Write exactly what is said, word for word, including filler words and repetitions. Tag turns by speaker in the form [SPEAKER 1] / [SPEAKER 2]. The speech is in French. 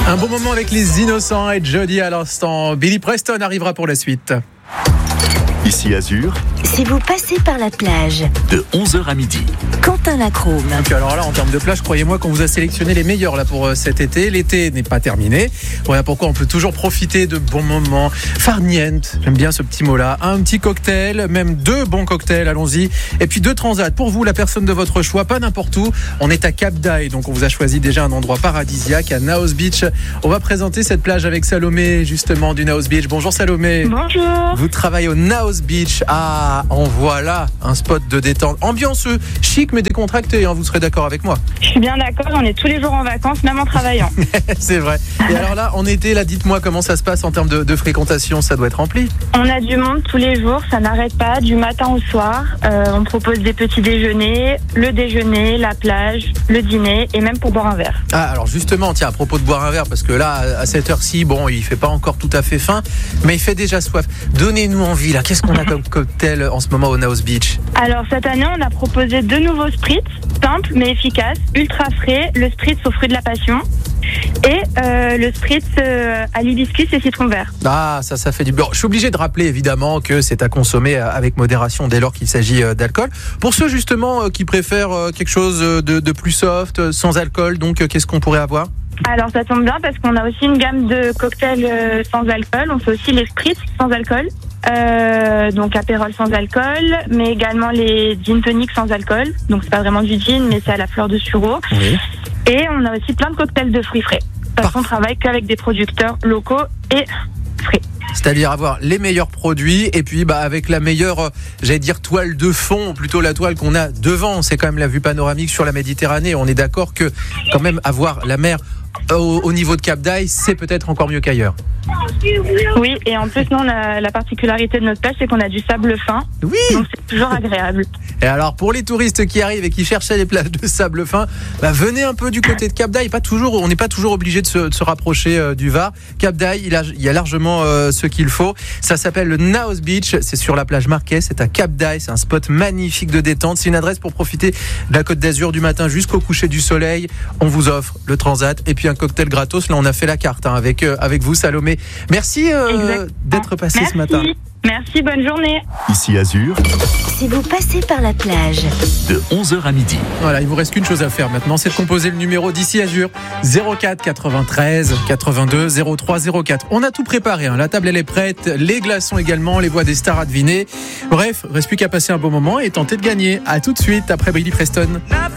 [SPEAKER 1] Un bon moment avec les Innocents et Jody à l'instant. Billy Preston arrivera pour la suite.
[SPEAKER 2] Ici Azur,
[SPEAKER 3] Si vous passez par la plage,
[SPEAKER 2] de onze heures à midi.
[SPEAKER 3] Quentin Lacrome.
[SPEAKER 1] Donc alors là, en termes de plage, croyez-moi qu'on vous a sélectionné les meilleurs là pour euh, cet été. L'été n'est pas terminé. Voilà pourquoi on peut toujours profiter de bons moments. Farniente, j'aime bien ce petit mot-là. Un petit cocktail, même deux bons cocktails, allons-y. Et puis deux transats. Pour vous, la personne de votre choix, pas n'importe où. On est à Cap d'Aille, donc on vous a choisi déjà un endroit paradisiaque à Naos Beach. On va présenter cette plage avec Salomé, justement, du Naos Beach. Bonjour Salomé.
[SPEAKER 4] Bonjour.
[SPEAKER 1] Vous travaillez au Naos Beach. Ah, en voilà un spot de détente. Ambiance chic mais décontractée, hein, vous serez d'accord avec moi.
[SPEAKER 4] Je suis bien d'accord, on est tous les jours en vacances, même en travaillant.
[SPEAKER 1] C'est vrai. Et alors là, en été, là, dites-moi comment ça se passe en termes de, de fréquentation, ça doit être rempli.
[SPEAKER 4] On a du monde tous les jours, ça n'arrête pas, du matin au soir. Euh, on propose des petits déjeuners, le déjeuner, la plage, le dîner et même pour boire un verre.
[SPEAKER 1] Ah, alors justement, tiens, à propos de boire un verre, parce que là, à cette heure-ci, bon, il fait pas encore tout à fait faim, mais il fait déjà soif. Donnez-nous envie, là. Qu'est-ce qu'on a comme cocktail en ce moment au Naos Beach?
[SPEAKER 4] Alors cette année, on a proposé deux nouveaux spritz, simples mais efficaces, ultra frais, le spritz aux fruits de la passion et euh, le spritz euh, à l'hibiscus et citron vert.
[SPEAKER 1] Ah, ça, ça fait du bien. Je suis obligé de rappeler évidemment que c'est à consommer avec modération dès lors qu'il s'agit d'alcool. Pour ceux justement qui préfèrent quelque chose de, de plus soft, sans alcool, donc qu'est-ce qu'on pourrait avoir?
[SPEAKER 4] Alors ça tombe bien parce qu'on a aussi une gamme de cocktails euh, sans alcool. On fait aussi les spritz sans alcool, euh, donc apérol sans alcool, mais également les gin tonic sans alcool. Donc c'est pas vraiment du gin, mais c'est à la fleur de sureau.
[SPEAKER 1] Oui.
[SPEAKER 4] Et on a aussi plein de cocktails de fruits frais. Parce qu'on travaille qu'avec des producteurs locaux et frais.
[SPEAKER 1] C'est-à-dire avoir les meilleurs produits et puis bah, avec la meilleure, euh, j'allais dire toile de fond, plutôt la toile qu'on a devant. C'est quand même la vue panoramique sur la Méditerranée. On est d'accord que quand même avoir la mer au, au niveau de Cap d'Aille, c'est peut-être encore mieux qu'ailleurs.
[SPEAKER 4] Oui, et en plus, nous, on a la particularité de notre plage, c'est qu'on a du sable fin.
[SPEAKER 1] Oui.
[SPEAKER 4] Donc c'est toujours agréable.
[SPEAKER 1] Et alors pour les touristes qui arrivent et qui cherchent les plages de sable fin, bah, venez un peu du côté de Cap d'Aille. Pas toujours, on n'est pas toujours obligé de se, de se rapprocher euh, du Var. Cap d'Aille, il, a, il y a largement euh, ce qu'il faut. Ça s'appelle le Naos Beach. C'est sur la plage Marquet. C'est à Cap d'Aille. C'est un spot magnifique de détente. C'est une adresse pour profiter de la Côte d'Azur du matin jusqu'au coucher du soleil. On vous offre le transat et puis un cocktail gratos. Là, on a fait la carte hein, avec euh, avec vous, Salomé. Merci euh, d'être passé
[SPEAKER 4] Merci.
[SPEAKER 1] ce matin.
[SPEAKER 4] Merci, bonne journée.
[SPEAKER 2] Ici Azur,
[SPEAKER 3] Si vous passez par la plage,
[SPEAKER 2] de onze heures à midi.
[SPEAKER 1] Voilà, il vous reste qu'une chose à faire maintenant, c'est de composer le numéro d'ici Azur zéro quatre quatre-vingt-treize quatre-vingt-deux zéro trois zéro quatre. On a tout préparé, hein. La table elle est prête, les glaçons également, les voix des stars à deviner. Bref, reste plus qu'à passer un bon moment et tenter de gagner. À tout de suite après Billy Preston.